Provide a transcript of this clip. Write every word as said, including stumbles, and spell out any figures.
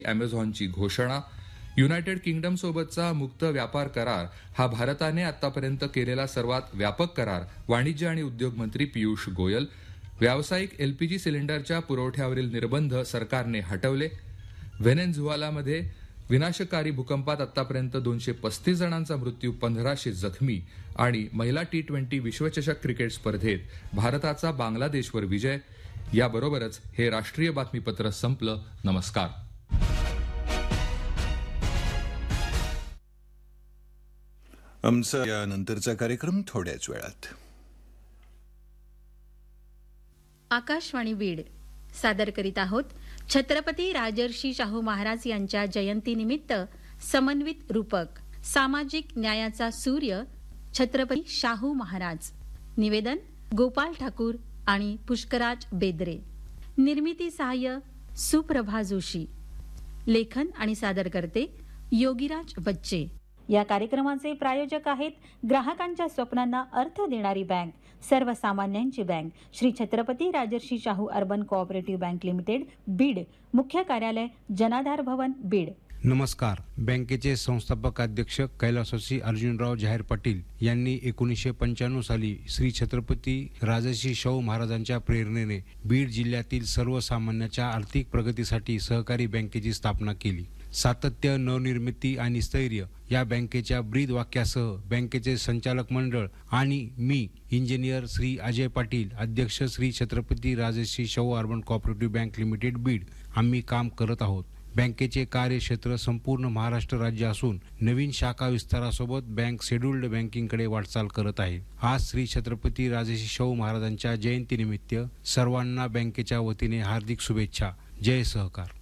अमेझॉनची घोषणा, United kingdom सोबतचा मुक्त व्यापार करार हा भारताने आतापर्यंत केलेला सर्वात व्यापक करार, वाणिज्य आणि उद्योग मंत्री पियुष गोयल, व्यावसायिक एलपीजी सिलेंडरच्या पुरवठ्यावरील निर्बंध सरकारने हटवले, व्हेनेझुएलामध्ये विनाशकारी भूकंपात आतापर्यंत दोनशे पस्तीस जणांचा मृत्यू, पंधराशे जखमी आणि महिला टी ट्वेंटी विश्वचषक क्रिकेट स्पर्धेत भारताचा बांगलादेशवर विजय. याबरोबरच हे राष्ट्रीय बातमीपत्र संपलं. नमस्कार. आमचा यानंतरचा कार्यक्रम थोड्याच वेळात. आकाशवाणी बीड सादर करीत आहोत छत्रपती राजर्षी शाहू महाराज यांच्या जयंतीनिमित्त समन्वित रूपक सामाजिक न्यायाचा सूर्य छत्रपती शाहू महाराज. निवेदन गोपाल ठाकूर आणि पुष्कराज बेदरे. निर्मिती सहाय्य सुप्रभा जोशी. लेखन आणि सादर करते योगीराज बच्चे. या कार्यक्रमाचे प्रायोजक आहेत ग्राहकांच्या स्वप्नांना अर्थ देणारी बँक, सर्वसामान्यांची bank, Shri Chhatrapati Rajarshi Shahu urban cooperative bank limited, Beed. मुख्य कार्यालय जनाधार भवन, बीड. नमस्कार. बँकेचे संस्थापक अध्यक्ष कैलासवासी अर्जुनराव जाहीर पाटील यांनी एकोणीसशे पंच्याण्णव साली श्री छत्रपती राजर्षी शाहू महाराजांच्या प्रेरणेने बीड जिल्ह्यातील सर्वसामान्यांच्या आर्थिक प्रगतीसाठी सहकारी बँकेची स्थापना केली. सातत्य, नवनिर्मिती आणि स्थैर्य या बँकेच्या ब्रीद वाक्यासह बँकेचे संचालक मंडळ आणि मी इंजिनियर श्री अजय पाटील, अध्यक्ष Shri Chhatrapati Rajarshi Shahu urban cooperative bank limited, Beed, आम्ही काम करत आहोत. बँकेचे कार्यक्षेत्र संपूर्ण महाराष्ट्र राज्य असून नवीन शाखा विस्तारासोबत बँक शेड्यूल्ड बँकिंगकडे वाटचाल करत आहे. आज श्री छत्रपती राजर्षी शाहू महाराजांच्या जयंतीनिमित्त सर्वांना बँकेच्या वतीने हार्दिक शुभेच्छा. जय सहकार.